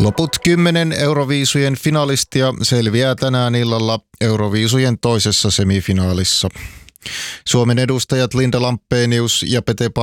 Loput 10 Euroviisujen finalistia selviää tänään illalla Euroviisujen toisessa semifinaalissa. Suomen edustajat Linda Lampenius ja Pete